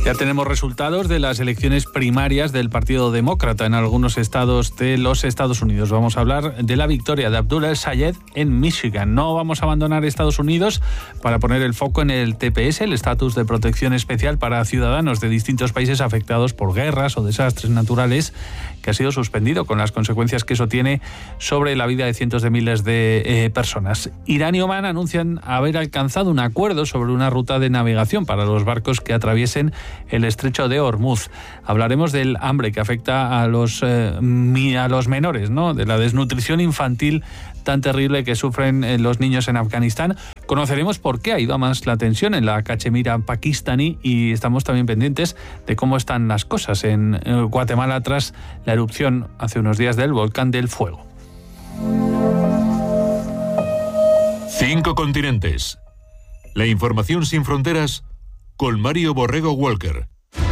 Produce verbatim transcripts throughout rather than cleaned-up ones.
Ya tenemos resultados de las elecciones primarias del Partido Demócrata en algunos estados de los Estados Unidos. Vamos a hablar de la victoria de Abdullah el-Sayed en Michigan. No vamos a abandonar Estados Unidos para poner el foco en el T P S, el estatus de protección especial para ciudadanos de distintos países afectados por guerras o desastres naturales, que ha sido suspendido con las consecuencias que eso tiene sobre la vida de cientos de miles de eh, personas. Irán y Omán anuncian haber alcanzado un acuerdo sobre una ruta de navegación para los barcos que atraviesen el estrecho de Hormuz. Hablaremos del hambre que afecta a los, eh, a los menores, ¿no? De la desnutrición infantil tan terrible que sufren eh, los niños en Afganistán. Conoceremos por qué ha ido a más la tensión en la Cachemira pakistaní y estamos también pendientes de cómo están las cosas en eh, Guatemala tras la erupción hace unos días del volcán del Fuego. Cinco continentes. La información sin fronteras con Mario Borrego Walker.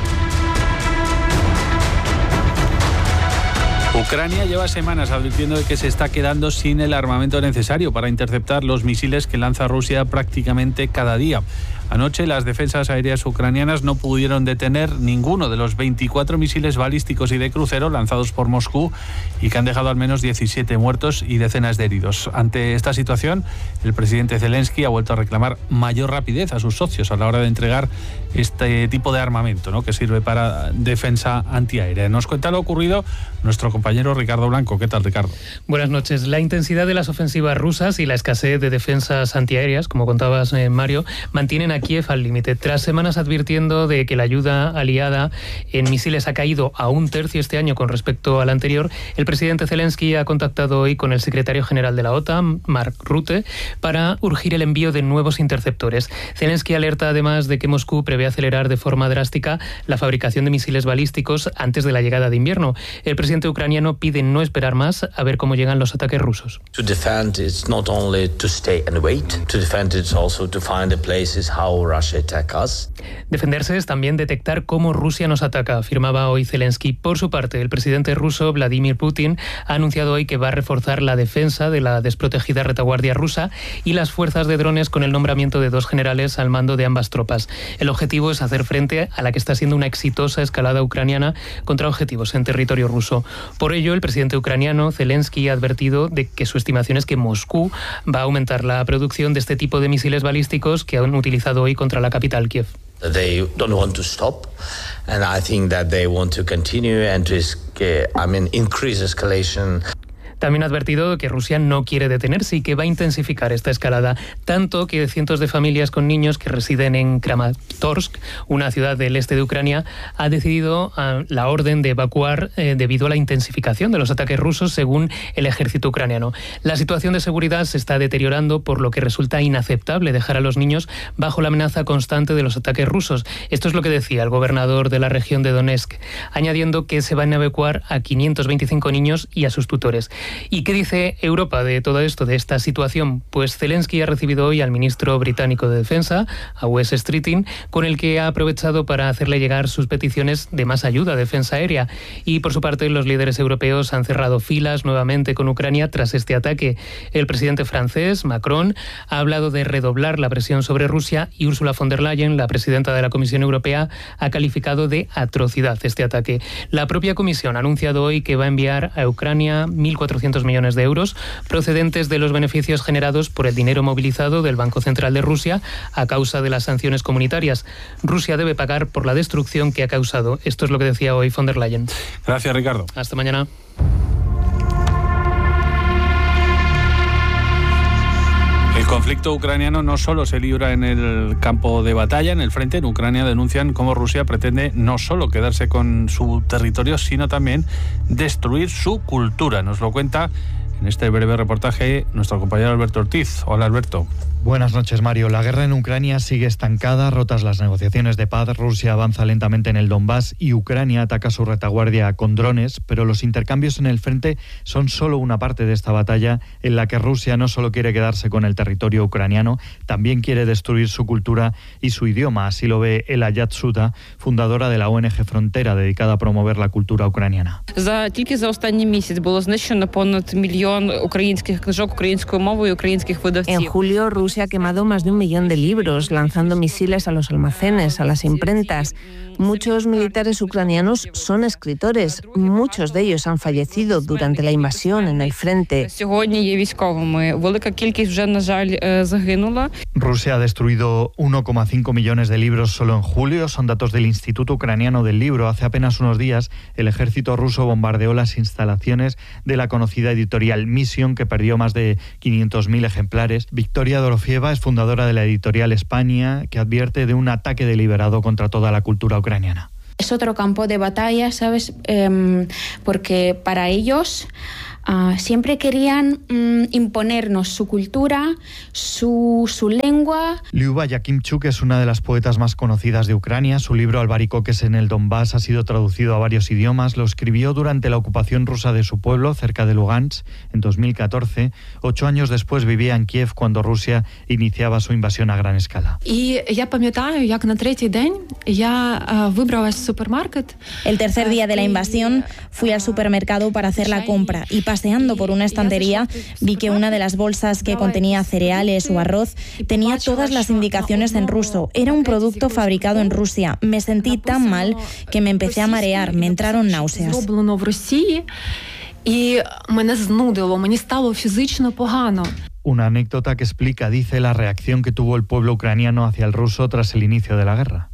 Ucrania lleva semanas advirtiendo de que se está quedando sin el armamento necesario para interceptar los misiles que lanza Rusia prácticamente cada día. Anoche las defensas aéreas ucranianas no pudieron detener ninguno de los veinticuatro misiles balísticos y de crucero lanzados por Moscú y que han dejado al menos diecisiete muertos y decenas de heridos. Ante esta situación, el presidente Zelensky ha vuelto a reclamar mayor rapidez a sus socios a la hora de entregar este tipo de armamento, ¿no?, que sirve para defensa antiaérea. Nos cuenta lo ocurrido nuestro compañero Ricardo Blanco. ¿Qué tal, Ricardo? Buenas noches. La intensidad de las ofensivas rusas y la escasez de defensas antiaéreas, como contabas, eh, Mario, mantienen a Kiev al límite. Tras semanas advirtiendo de que la ayuda aliada en misiles ha caído a un tercio este año con respecto al anterior, el presidente Zelensky ha contactado hoy con el secretario general de la OTAN, Mark Rutte, para urgir el envío de nuevos interceptores. Zelensky alerta además de que Moscú prevé acelerar de forma drástica la fabricación de misiles balísticos antes de la llegada de invierno. El presidente ucraniano pide no esperar más a ver cómo llegan los ataques rusos. To defend it's not only to stay and wait, to defend it's also to find the places how Russia attack us. Defenderse es también detectar cómo Rusia nos ataca, afirmaba hoy Zelensky. Por su parte, el presidente ruso Vladimir Putin ha anunciado hoy que va a reforzar la defensa de la desprotegida retaguardia rusa y las fuerzas de drones con el nombramiento de dos generales al mando de ambas tropas. El objetivo es hacer frente a la que está siendo una exitosa escalada ucraniana contra objetivos en territorio ruso. Por ello, el presidente ucraniano Zelensky ha advertido de que su estimación es que Moscú va a aumentar la producción de este tipo de misiles balísticos que han utilizado hoy contra la capital, Kiev. They don't want to stop, and I think that they want to continue and to, I mean, increase escalation. También ha advertido que Rusia no quiere detenerse y que va a intensificar esta escalada, tanto que cientos de familias con niños que residen en Kramatorsk, una ciudad del este de Ucrania, ha decidido uh, la orden de evacuar eh, debido a la intensificación de los ataques rusos, según el ejército ucraniano. La situación de seguridad se está deteriorando, por lo que resulta inaceptable dejar a los niños bajo la amenaza constante de los ataques rusos. Esto es lo que decía el gobernador de la región de Donetsk, añadiendo que se van a evacuar a quinientos veinticinco niños y a sus tutores. ¿Y qué dice Europa de todo esto, de esta situación? Pues Zelensky ha recibido hoy al ministro británico de Defensa, a Wes Streeting, con el que ha aprovechado para hacerle llegar sus peticiones de más ayuda a defensa aérea. Y por su parte, los líderes europeos han cerrado filas nuevamente con Ucrania tras este ataque. El presidente francés, Macron, ha hablado de redoblar la presión sobre Rusia y Ursula von der Leyen, la presidenta de la Comisión Europea, ha calificado de atrocidad este ataque. La propia Comisión ha anunciado hoy que va a enviar a Ucrania mil cuatrocientos millones de euros procedentes de los beneficios generados por el dinero movilizado del Banco Central de Rusia a causa de las sanciones comunitarias. Rusia debe pagar por la destrucción que ha causado. Esto es lo que decía hoy von der Leyen. Gracias, Ricardo. Hasta mañana. El conflicto ucraniano no solo se libra en el campo de batalla, en el frente. En Ucrania denuncian cómo Rusia pretende no solo quedarse con su territorio, sino también destruir su cultura. Nos lo cuenta en este breve reportaje nuestro compañero Alberto Ortiz. Hola, Alberto. Buenas noches, Mario. La guerra en Ucrania sigue estancada, rotas las negociaciones de paz. Rusia avanza lentamente en el Donbass y Ucrania ataca su retaguardia con drones, pero los intercambios en el frente son solo una parte de esta batalla en la que Rusia no solo quiere quedarse con el territorio ucraniano, también quiere destruir su cultura y su idioma. Así lo ve Ela Yatsuta, fundadora de la O N G Frontera, dedicada a promover la cultura ucraniana. За тільки за останній місяць було знищено понад мільйон En julio, Rusia ha quemado más de un millón de libros, lanzando misiles a los almacenes, a las imprentas. Muchos militares ucranianos son escritores. Muchos de ellos han fallecido durante la invasión en el frente. Rusia ha destruido uno coma cinco millones de libros solo en julio. Son datos del Instituto Ucraniano del Libro. Hace apenas unos días, el ejército ruso bombardeó las instalaciones de la conocida editorial Mission, que perdió más de quinientos mil ejemplares. Victoria Dorofieva es fundadora de la editorial España, que advierte de un ataque deliberado contra toda la cultura ucraniana. Es otro campo de batalla, ¿sabes? Eh, porque para ellos uh, siempre querían um, imponernos su cultura, su, su lengua. Lyuba Yakimchuk es una de las poetas más conocidas de Ucrania. Su libro Albaricoques en el Donbass ha sido traducido a varios idiomas. Lo escribió durante la ocupación rusa de su pueblo, cerca de Lugansk, en dos mil catorce. Ocho años después vivía en Kiev cuando Rusia iniciaba su invasión a gran escala. El tercer día de la invasión fui al supermercado para hacer la compra y paseando por una estantería vi que una de las bolsas que contenía cereales o arroz tenía todas las indicaciones en ruso. Era un producto fabricado en Rusia. Me sentí tan mal que me empecé a marear, me entraron náuseas. Una anécdota que explica, dice, la reacción que tuvo el pueblo ucraniano hacia el ruso tras el inicio de la guerra.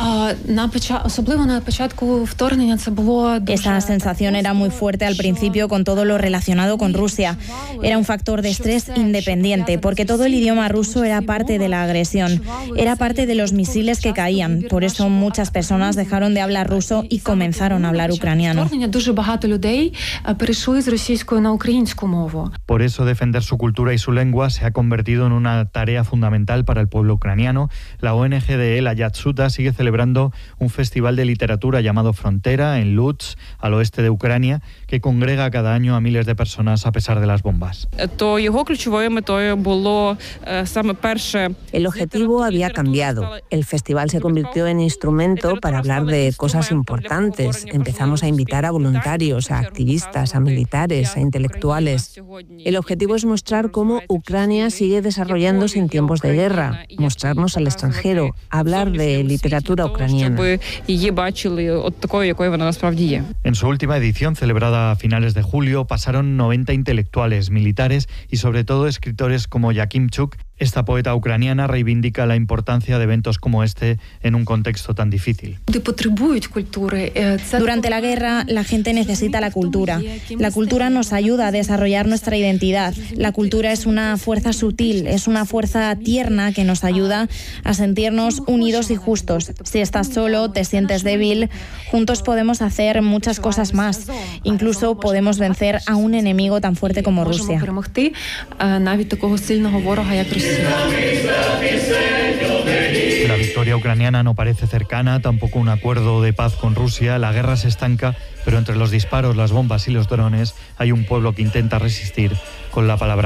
Esa sensación era muy fuerte al principio con todo lo relacionado con Rusia. Era un factor de estrés independiente, porque todo el idioma ruso era parte de la agresión, era parte de los misiles que caían. Por eso muchas personas dejaron de hablar ruso y comenzaron a hablar ucraniano. Por eso defender su cultura y su lengua se ha convertido en una tarea fundamental para el pueblo ucraniano. La O N G de El Ayatsuta sigue celebrando un festival de literatura llamado Frontera en Lutsk, al oeste de Ucrania, que congrega cada año a miles de personas a pesar de las bombas. El objetivo había cambiado. El festival se convirtió en instrumento para hablar de cosas importantes. Empezamos a invitar a voluntarios, a activistas, a militares, a intelectuales. El objetivo es mostrar cómo Ucrania sigue desarrollándose en tiempos de guerra, mostrarnos al extranjero, hablar de literatura ucraniana. En su última edición, celebrada a finales de julio, pasaron noventa intelectuales, militares y sobre todo escritores como Yakimchuk. Esta poeta ucraniana reivindica la importancia de eventos como este en un contexto tan difícil. Durante la guerra, la gente necesita la cultura. La cultura nos ayuda a desarrollar nuestra identidad. La cultura es una fuerza sutil, es una fuerza tierna que nos ayuda a sentirnos unidos y justos. Si estás solo, te sientes débil, juntos podemos hacer muchas cosas más. Incluso podemos vencer a un enemigo tan fuerte como Rusia. La victoria ucraniana no parece cercana, tampoco un acuerdo de paz con Rusia. La guerra se estanca, pero entre los disparos, las bombas y los drones hay un pueblo que intenta resistir con la palabra